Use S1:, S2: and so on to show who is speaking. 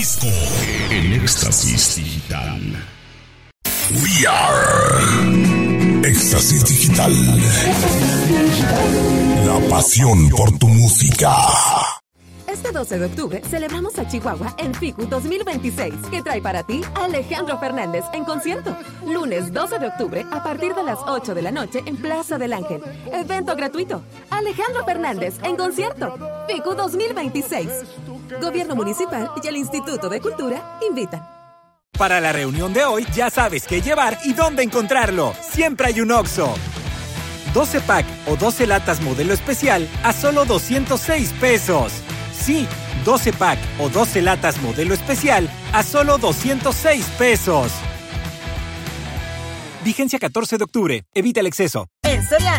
S1: disco en Éxtasis Digital. We are Éxtasis Digital. La pasión por tu música.
S2: Este 12 de octubre celebramos a Chihuahua en FICU 2026, que trae para ti a Alejandro Fernández en concierto. Lunes 12 de octubre a partir de las 8 de la noche en Plaza del Ángel. Evento gratuito. Alejandro Fernández en concierto. FICU 2026. Gobierno Municipal y el Instituto de Cultura invitan.
S3: Para la reunión de hoy ya sabes qué llevar y dónde encontrarlo. Siempre hay un Oxxo. 12 pack o 12 latas modelo especial a solo 206 pesos. Sí, 12 pack o 12 latas modelo especial a solo 206 pesos. Vigencia 14 de octubre. Evita el exceso.
S4: En Soriana